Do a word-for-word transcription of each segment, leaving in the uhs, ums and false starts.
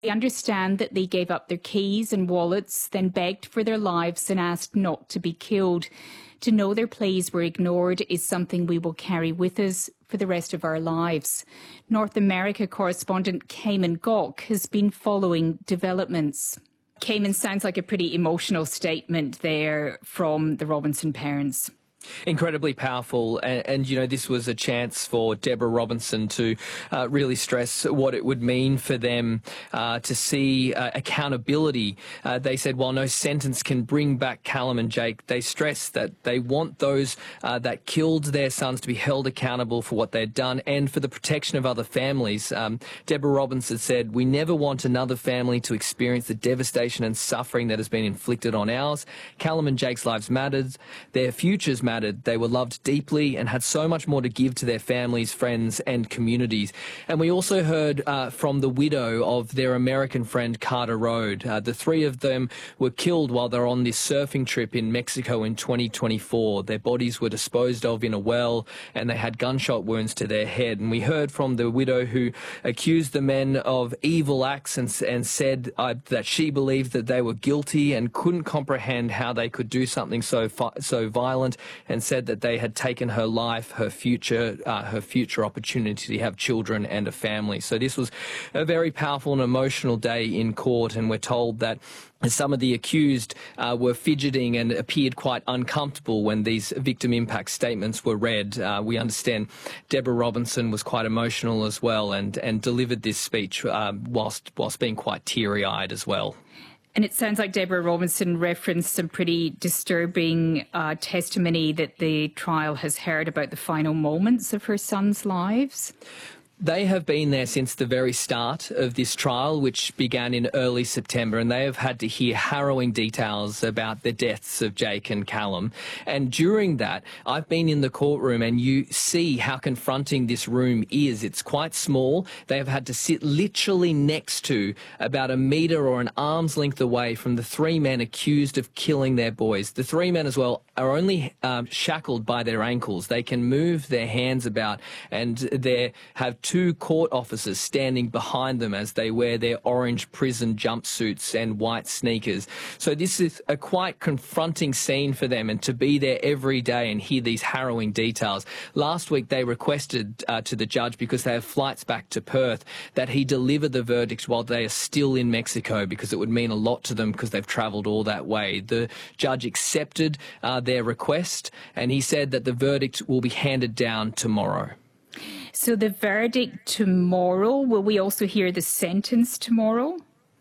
They understand that they gave up their keys and wallets, then begged for their lives and asked not to be killed. To know their pleas were ignored is something we will carry with us for the rest of our lives. North America correspondent Cayman Gok has been following developments. Cayman, sounds like a pretty emotional statement there from the Robinson parents. Incredibly powerful, and, and you know, this was a chance for Deborah Robinson to uh, really stress what it would mean for them uh, to see uh, accountability. Uh, they said while no sentence can bring back Callum and Jake, they stressed that they want those uh, that killed their sons to be held accountable for what they'd done and for the protection of other families. Um, Deborah Robinson said, "We never want another family to experience the devastation and suffering that has been inflicted on ours. Callum and Jake's lives mattered. Their futures mattered. They were loved deeply and had so much more to give to their families, friends and communities." And we also heard uh, from the widow of their American friend Carter Rode. Uh, the three of them were killed while they were on this surfing trip in Mexico in twenty twenty-four. Their bodies were disposed of in a well and they had gunshot wounds to their head. And we heard from the widow who accused the men of evil acts and, and said uh, that she believed that they were guilty and couldn't comprehend how they could do something so, so violent, and said that they had taken her life, her future, uh, her future opportunity to have children and a family. So this was a very powerful and emotional day in court, and we're told that some of the accused uh, were fidgeting and appeared quite uncomfortable when these victim impact statements were read. Uh, we understand Deborah Robinson was quite emotional as well and, and delivered this speech uh, whilst, whilst being quite teary-eyed as well. And it sounds like Deborah Robinson referenced some pretty disturbing uh, testimony that the trial has heard about the final moments of her sons' lives. They have been there since the very start of this trial, which began in early September, and they have had to hear harrowing details about the deaths of Jake and Callum. And during that, I've been in the courtroom and you see how confronting this room is. It's quite small. They have had to sit literally next to, about a metre or an arm's length away from the three men accused of killing their boys. The three men as well are only um, shackled by their ankles. They can move their hands about, and they have two court officers standing behind them as they wear their orange prison jumpsuits and white sneakers. So this is a quite confronting scene for them, and to be there every day and hear these harrowing details. Last week they requested uh, to the judge, because they have flights back to Perth, that he deliver the verdict while they are still in Mexico, because it would mean a lot to them because they've travelled all that way. The judge accepted uh, their request, and he said that the verdict will be handed down tomorrow. So the verdict tomorrow, will we also hear the sentence tomorrow?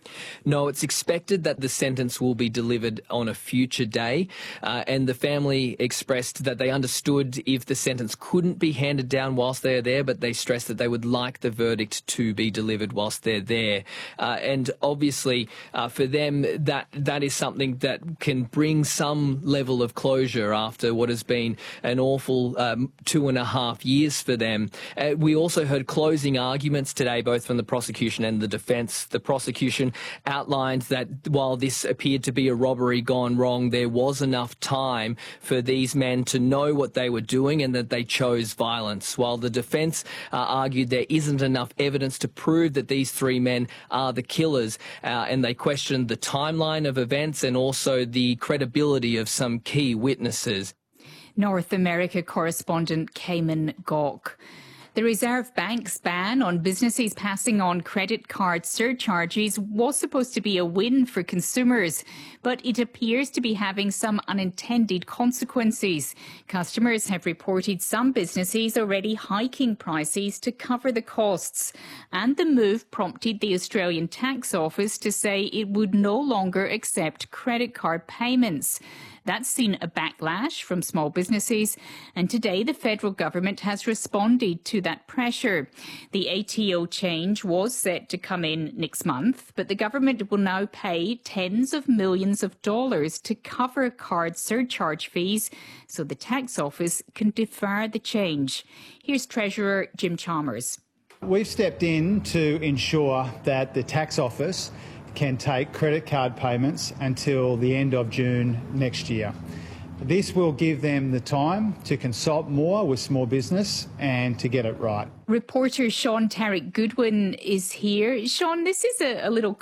No, it's expected that the sentence will be delivered on a future day, uh, and the family expressed that they understood if the sentence couldn't be handed down whilst they're there, but they stressed that they would like the verdict to be delivered whilst they're there. Uh, and obviously, uh, for them, that that is something that can bring some level of closure after what has been an awful um, two and a half years for them. Uh, we also heard closing arguments today, both from the prosecution and the defence. The prosecution outlined that while this appeared to be a robbery gone wrong, there was enough time for these men to know what they were doing and that they chose violence, while the defence uh, argued there isn't enough evidence to prove that these three men are the killers, uh, and they questioned the timeline of events and also the credibility of some key witnesses. North America correspondent Cayman Gok. The Reserve Bank's ban on businesses passing on credit card surcharges was supposed to be a win for consumers, but it appears to be having some unintended consequences. Customers have reported some businesses already hiking prices to cover the costs, and the move prompted the Australian Tax Office to say it would no longer accept credit card payments. That's seen a backlash from small businesses, and today the federal government has responded to that pressure. The A T O change was set to come in next month, but the government will now pay tens of millions of dollars to cover card surcharge fees so the tax office can defer the change. Here's Treasurer Jim Chalmers. We've stepped in to ensure that the tax office can take credit card payments until the end of June next year. This will give them the time to consult more with small business and to get it right. Reporter Sean Tarek Goodwin is here. Sean, this is a, a little